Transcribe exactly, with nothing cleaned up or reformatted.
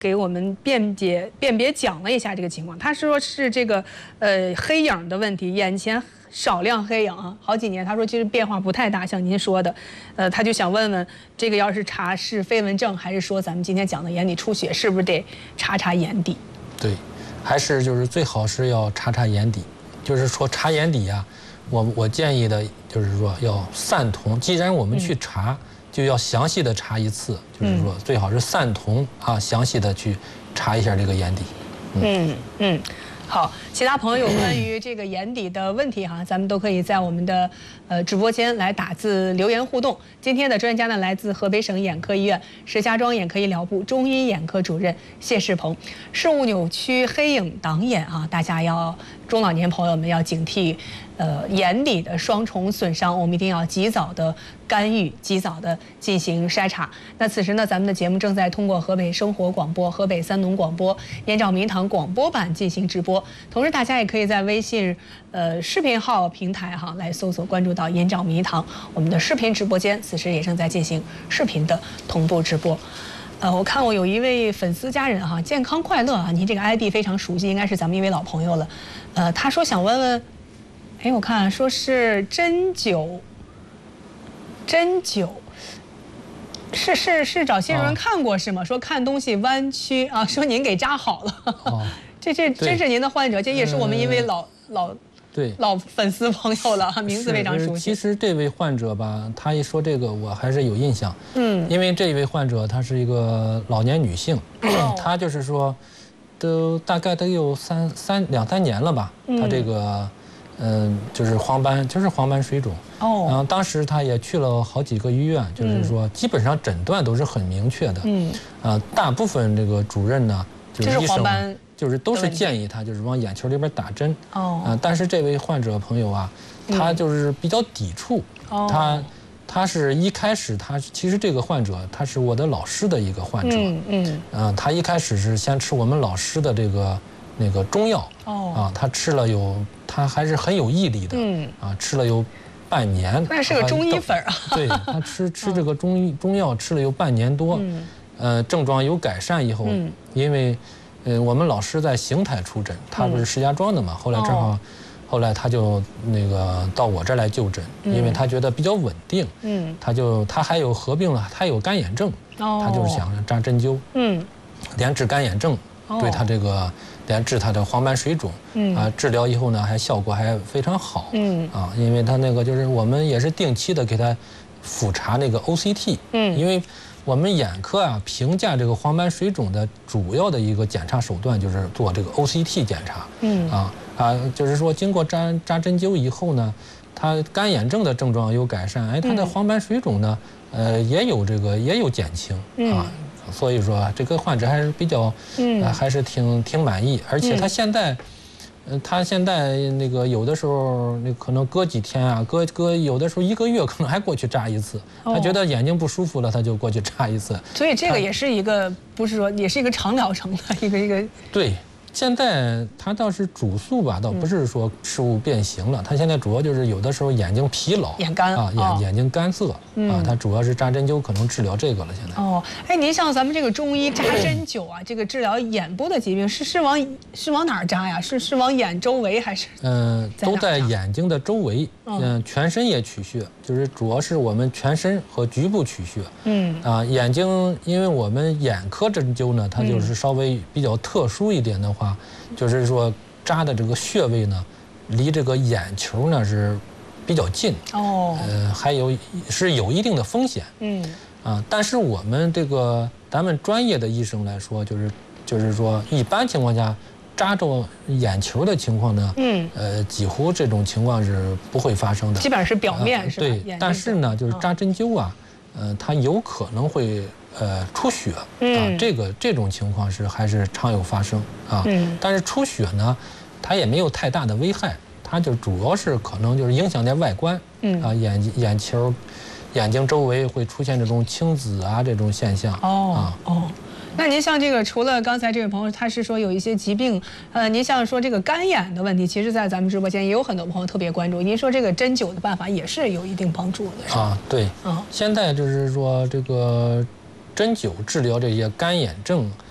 给我们辨解辨别讲了一下这个情况。他说是这个呃黑影的问题，眼前少量黑影啊，好几年。他说其实变化不太大，像您说的，呃，他就想问问，这个要是查是飞蚊症，还是说咱们今天讲的眼底出血，是不是得查查眼底？ 对，还是就是最好是要查查眼底。就是说查眼底啊，我我建议的就是说要散瞳。既然我们去查，嗯、就要详细的查一次，就是说最好是散瞳啊，详细的去查一下这个眼底。 嗯 嗯, 嗯好，其他朋友关于这个眼底的问题哈，咱们都可以在我们的呃直播间来打字留言互动。今天的专家呢，来自河北省眼科医院石家庄眼科医疗部中医眼科主任谢世鹏。视物扭曲、黑影挡眼啊，大家要中老年朋友们要警惕，呃眼底的双重损伤，我们一定要及早的干预，及早的进行筛查。那此时呢，咱们的节目正在通过河北生活广播、河北三农广播、燕赵明堂广播版进行直播。同时，大家也可以在微信呃视频号平台哈来搜索关注到燕赵明堂，我们的视频直播间此时也正在进行视频的同步直播。呃，我看我有一位粉丝家人哈，健康快乐啊，您这个 I D 非常熟悉，应该是咱们一位老朋友了。呃，他说想问问，哎，我看说是针灸，针灸。是是是找新人看过是吗？说看东西弯曲啊，说您给扎好了。哦这这真是您的患者，这也是我们一位老、呃、老对老粉丝朋友了，名字非常熟悉。 其实这位患者吧，他一说这个，我还是有印象。嗯，因为这位患者她是一个老年女性，哦、她就是说，都大概都有三三两三年了吧，她、嗯、这个。嗯，就是黄斑，就是黄斑水肿。哦，然后当时他也去了好几个医院，就是说基本上诊断都是很明确的。嗯，啊，大部分这个主任呢，就是医生，就是都是建议他就是往眼球里边打针。哦，啊，但是这位患者朋友啊，他就是比较抵触。哦，他他是一开始他其实这个患者他是我的老师的一个患者。嗯嗯，啊，他一开始是先吃我们老师的这个那个中药。哦，啊，他吃了有。他还是很有毅力的，嗯啊，吃了有半年。 那是个中医粉啊。 对，他吃吃这个中医中药吃了有半年多，嗯，呃，症状有改善以后，嗯，因为，呃，我们老师在邢台出诊，他不是石家庄的嘛，后来正好，后来他就那个到我这儿来就诊，因为他觉得比较稳定，嗯，他就他还有合并了，他有干眼症，哦，他就是想扎针灸，嗯，连治干眼症，对他这个。连治他的黄斑水肿，嗯啊，治疗以后呢，还效果还非常好，嗯啊，因为他那个就是我们也是定期的给他复查那个 O C T， 嗯，因为我们眼科啊评价这个黄斑水肿的主要的一个检查手段就是做这个 O C T 检查，嗯啊啊，就是说经过扎扎针灸以后呢，他干眼症的症状有改善，哎，他的黄斑水肿呢，呃，也有这个也有减轻啊。所以说这个患者还是比较，嗯、呃，还是挺挺满意，而且他现在，呃，他现在那个有的时候那可能隔几天啊，隔隔有的时候一个月可能还过去扎一次，哦、他觉得眼睛不舒服了，他就过去扎一次。 所以这个也是一个不是说也是一个长疗程的一个一个。 对。现在他倒是主诉吧，倒不是说事物变形了，他现在主要就是有的时候眼睛疲劳、 眼干啊，眼眼睛干涩啊，他主要是扎针灸可能治疗这个了。现在哦，哎，您像咱们这个中医扎针灸啊，这个治疗眼部的疾病是是往是往哪儿扎呀？是是往眼周围还是？ 嗯，都在眼睛的周围，嗯，全身也取穴，就是主要是我们全身和局部取穴。嗯啊，眼睛，因为我们眼科针灸呢，它就是稍微比较特殊一点的话。就是说扎的这个穴位呢，离这个眼球呢是比较近哦，呃，还有是有一定的风险，嗯啊，但是我们这个咱们专业的医生来说，就是就是说一般情况下扎着眼球的情况呢，嗯，呃，几乎这种情况是不会发生的， 基本上是表面、呃、是吧？ 对，但是呢，就是扎针灸啊，呃，它有可能会。呃，出血啊，嗯、这个这种情况是还是常有发生啊。嗯、但是出血呢，它也没有太大的危害，它就主要是可能就是影响点外观，嗯、啊，眼眼球、眼睛周围会出现这种青紫啊这种现象。哦啊哦，那您像这个，除了刚才这位朋友，他是说有一些疾病，呃，您像说这个干眼的问题，其实在咱们直播间也有很多朋友特别关注。您说这个针灸的办法也是有一定帮助的。 啊，对，啊，现在就是说这个。针灸治疗这些干眼症